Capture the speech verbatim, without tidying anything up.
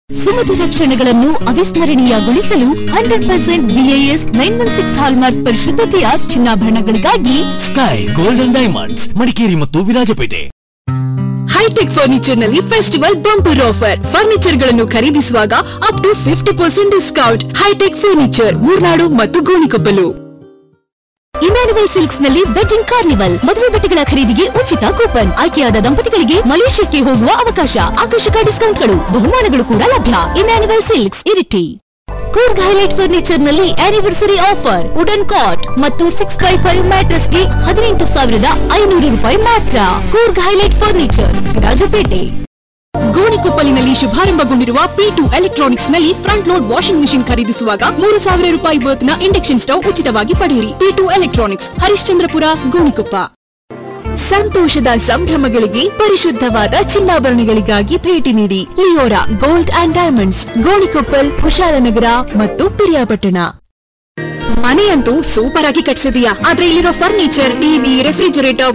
ಸುಮಧುರ ಕ್ಷಣಗಳನ್ನು ಅವಿಸ್ಮರಣೀಯಗೊಳಿಸಲು hundred percent BIS nine one six hallmark ಪರಿಶುದ್ಧತೆಯ ಚಿನ್ನಾಭರಣಗಳಿಗಾಗಿ sky golden diamonds Madikeri ಮತ್ತು Virajpet. High tech furniture ನಲ್ಲಿ ಫೆಸ್ಟಿವಲ್ ಬಂಪರ್ ಆಫರ್. ಫರ್ನಿಚರ್ ಗಳನ್ನು ಖರೀದಿಸುವಾಗ up to fifty percent discount. High tech furniture, Murnad ಮತ್ತು Gonikoppal. Immanuel silks ನಲ್ಲಿ wedding carnival. ಮದುವೆ ಬಟ್ಟೆಗಳ ಖರೀದಿಗೆ ಉಚಿತ ಕೂಪನ್. ಆಯ್ಕೆಯಾದ ದಂಪತಿಗಳಿಗೆ ಮಲೇಷ್ಯಾಕ್ಕೆ ಹೋಗುವ ಅವಕಾಶ. ಆಕರ್ಷಕ ಡಿಸ್ಕೌಂಟ್ಗಳು, ಬಹುಮಾನಗಳು ಕೂಡ ಲಭ್ಯ. Immanuel silks, Iritty. Coorg highlight furniture ನಲ್ಲಿ ಆನಿವರ್ಸರಿ ಆಫರ್. ವುಡನ್ ಕಾಟ್ ಮತ್ತು ಸಿಕ್ಸ್ ಬೈ ಫೈವ್ ಮ್ಯಾಟ್ರೆಸ್ ಗೆ ಹದಿನೆಂಟು ಸಾವಿರದ ಐನೂರು ರೂಪಾಯಿ ಮಾತ್ರ. Coorg highlight furniture, Virajpet. ಗೋಣಿಕೊಪ್ಪಲಿನಲ್ಲಿ ಶುಭಾರಂಭಗೊಂಡಿರುವ P to electronics ನಲ್ಲಿ ಫ್ರಂಟ್ ಲೋಡ್ ವಾಷಿಂಗ್ ಮಿಷಿನ್ ಖರೀದಿಸುವಾಗ ಮೂರು ಸಾವಿರ ರೂಪಾಯಿ ವರ್ತ್ ನ ಇಂಡಕ್ಷನ್ ಸ್ಟವ್ ಉಚಿತವಾಗಿ ಪಡೆಯಿರಿ. P to electronics, Harishchandrapura, Gonikoppa. ಸಂತೋಷದ ಸಂಭ್ರಮಗಳಿಗೆ ಪರಿಶುದ್ಧವಾದ ಚಿನ್ನಾಭರಣಗಳಿಗಾಗಿ ಭೇಟಿ ನೀಡಿ Leora gold and diamonds, Gonikoppal, Kushalnagar ಮತ್ತು ಪಿರಿಯಾಪಟ್ಟಣ. ಮನೆಯಂತೂ ಸೂಪರ್ ಆಗಿ ಕಟ್ಸಿದೀಯಾ, ಆದ್ರೆ ಇಲ್ಲಿರೋ ಫರ್ನಿಚರ್, ಟಿವಿ, ರೆಫ್ರಿಜರೇಟರ್